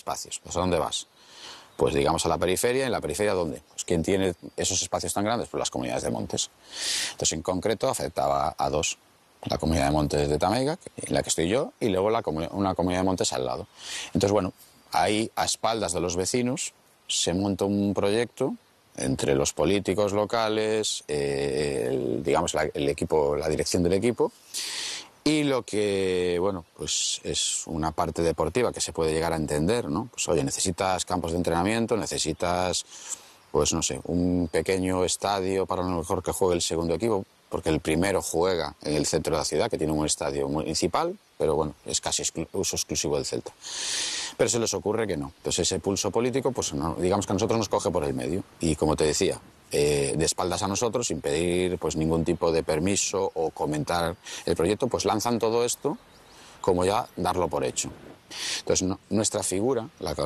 espacios. Pues ¿a dónde vas? Pues digamos a la periferia. ¿En la periferia dónde? Pues ¿quién tiene esos espacios tan grandes? Pues las comunidades de montes. Entonces en concreto afectaba a dos. La comunidad de montes de Tameiga, en la que estoy yo, y luego una comunidad de montes al lado. Entonces bueno, ahí a espaldas de los vecinos se monta un proyecto entre los políticos locales, digamos el equipo, la dirección del equipo, y lo que, bueno, pues es una parte deportiva que se puede llegar a entender, ¿no? Pues oye, necesitas campos de entrenamiento, necesitas, pues no sé, un pequeño estadio para a lo mejor que juegue el segundo equipo, porque el primero juega en el centro de la ciudad, que tiene un estadio municipal, pero bueno, es casi uso exclusivo del Celta. Pero se les ocurre que no. Entonces ese pulso político, pues no, digamos que a nosotros nos coge por el medio. Y como te decía, de espaldas a nosotros, sin pedir pues ningún tipo de permiso o comentar el proyecto, pues lanzan todo esto como ya darlo por hecho. Entonces nuestra figura,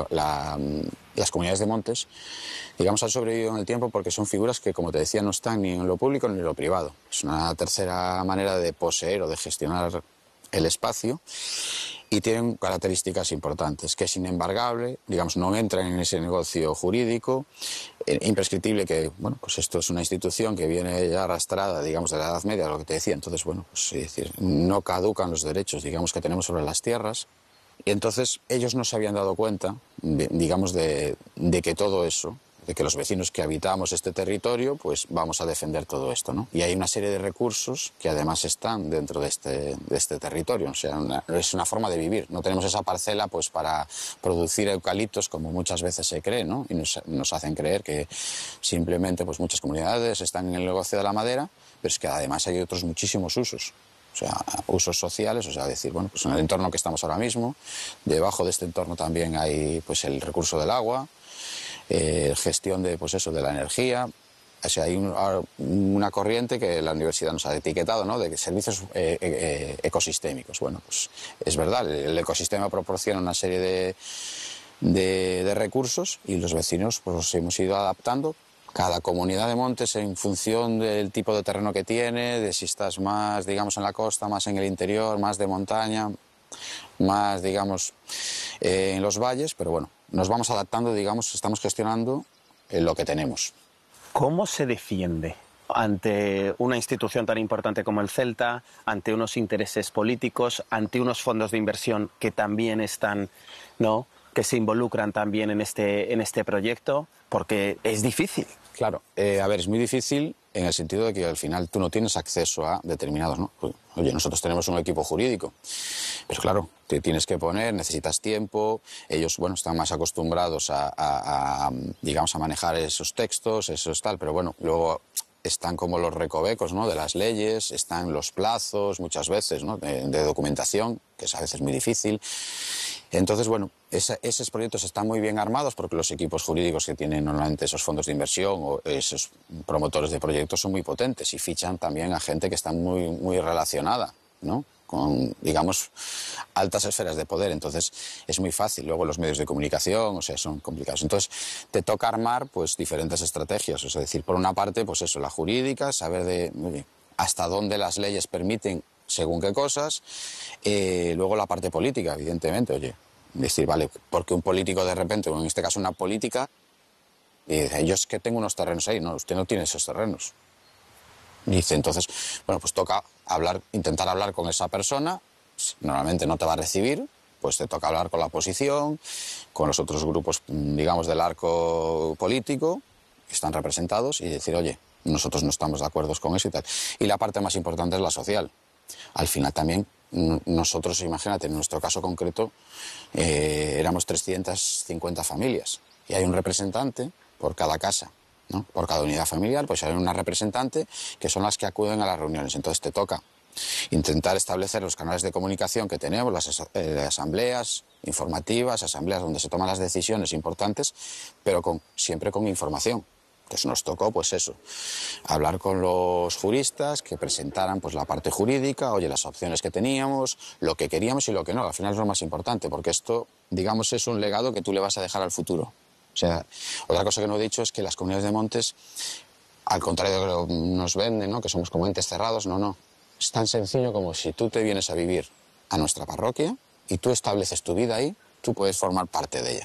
las comunidades de montes, digamos, han sobrevivido en el tiempo porque son figuras que, como te decía, no están ni en lo público ni en lo privado. Es una tercera manera de poseer o de gestionar el espacio y tienen características importantes, que es inembargable, digamos, no entran en ese negocio jurídico, imprescriptible, que, bueno, pues esto es una institución que viene ya arrastrada, digamos, de la Edad Media, lo que te decía. Entonces, bueno, pues es decir, no caducan los derechos, digamos, que tenemos sobre las tierras. Y entonces ellos no se habían dado cuenta, digamos, de que todo eso, de que los vecinos que habitamos este territorio, pues vamos a defender todo esto, ¿no? Y hay una serie de recursos que además están dentro de este territorio. O sea, es una forma de vivir. No tenemos esa parcela pues para producir eucaliptos como muchas veces se cree, ¿no? Y nos hacen creer que simplemente pues muchas comunidades están en el negocio de la madera, pero es que además hay otros muchísimos usos. O sea, usos sociales, o sea, decir, bueno, pues en el entorno que estamos ahora mismo, debajo de este entorno también hay pues el recurso del agua, gestión de, pues eso, de la energía. O sea, hay una corriente que la universidad nos ha etiquetado, ¿no?, de servicios ecosistémicos. Bueno, pues es verdad, el ecosistema proporciona una serie de recursos y los vecinos pues los hemos ido adaptando. Cada comunidad de montes, en función del tipo de terreno que tiene, de si estás más, digamos, en la costa, más en el interior, más de montaña, más, digamos, en los valles, pero bueno, nos vamos adaptando, digamos, estamos gestionando lo que tenemos. ¿Cómo se defiende ante una institución tan importante como el Celta, ante unos intereses políticos, ante unos fondos de inversión que también están, ¿no?, que se involucran también en este proyecto? Porque es difícil. Claro, a ver, es muy difícil en el sentido de que al final tú no tienes acceso a determinados, ¿no? Oye, nosotros tenemos un equipo jurídico, pero claro, te tienes que poner, necesitas tiempo, ellos, bueno, están más acostumbrados digamos, a manejar esos textos, eso es tal, pero bueno, luego están como los recovecos, ¿no?, de las leyes, están los plazos muchas veces, ¿no?, de documentación, que es a veces muy difícil. Entonces, bueno, esos proyectos están muy bien armados porque los equipos jurídicos que tienen normalmente esos fondos de inversión o esos promotores de proyectos son muy potentes y fichan también a gente que está muy, muy relacionada, ¿no?, con, digamos, altas esferas de poder. Entonces es muy fácil. Luego los medios de comunicación, o sea, son complicados. Entonces te toca armar pues diferentes estrategias. O sea, decir, por una parte, pues eso, la jurídica, saber oye, hasta dónde las leyes permiten según qué cosas. Luego la parte política, evidentemente, oye, decir, vale, porque un político de repente, o en este caso una política, y dice, yo es que tengo unos terrenos ahí. No, usted no tiene esos terrenos. Dice, entonces, bueno, pues toca intentar hablar con esa persona. Normalmente no te va a recibir, pues te toca hablar con la oposición, con los otros grupos, digamos, del arco político, que están representados, y decir, oye, nosotros no estamos de acuerdo con eso y tal. Y la parte más importante es la social. Al final también, nosotros, imagínate, en nuestro caso concreto, éramos 350 familias, y hay un representante por cada casa, ¿no? Por cada unidad familiar, pues hay una representante que son las que acuden a las reuniones. Entonces te toca intentar establecer los canales de comunicación que tenemos, las asambleas informativas, asambleas donde se toman las decisiones importantes, pero siempre con información. Entonces nos tocó, pues eso, hablar con los juristas que presentaran pues la parte jurídica, oye, las opciones que teníamos, lo que queríamos y lo que no. Al final es lo más importante, porque esto, digamos, es un legado que tú le vas a dejar al futuro. O sea, otra cosa que no he dicho es que las comunidades de montes, al contrario de lo que nos venden, ¿no?, que somos como entes cerrados, no. Es tan sencillo como si tú te vienes a vivir a nuestra parroquia y tú estableces tu vida ahí, tú puedes formar parte de ella.